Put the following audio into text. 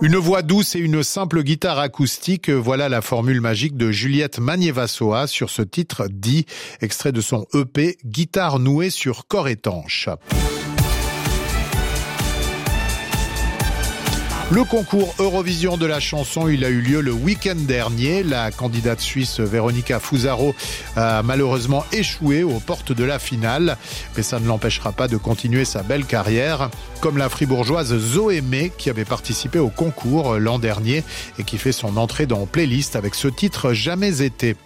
Une voix douce et une simple guitare acoustique, voilà la formule magique de Juliette Magnier-Vassoa sur ce titre dit, extrait de son EP Guitare nouée sur corps étanche. Le concours Eurovision de la chanson, il a eu lieu le week-end dernier. La candidate suisse Véronica Fusaro a malheureusement échoué aux portes de la finale. Mais ça ne l'empêchera pas de continuer sa belle carrière. Comme la fribourgeoise Zoé May qui avait participé au concours l'an dernier et qui fait son entrée dans Playlist avec ce titre Jamais été.